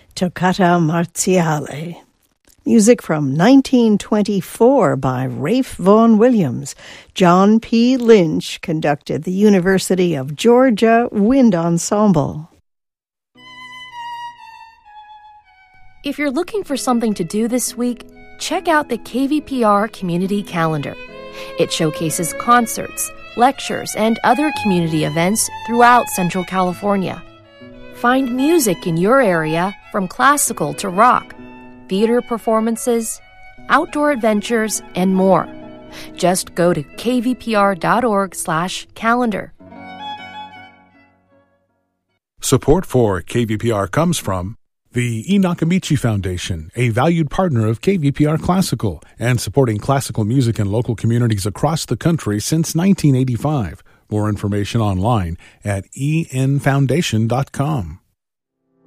Toccata Marziale. Music from 1924 by Ralph Vaughan Williams. John P. Lynch conducted the University of Georgia Wind Ensemble. If you're looking for something to do this week, check out the KVPR Community Calendar. It showcases concerts, lectures, and other community events throughout Central California. Find music in your area from classical to rock, theater performances, outdoor adventures, and more. Just go to kvpr.org/calendar. Support for KVPR comes from the E. Nakamichi Foundation, a valued partner of KVPR Classical and supporting classical music in local communities across the country since 1985. More information online at enfoundation.com.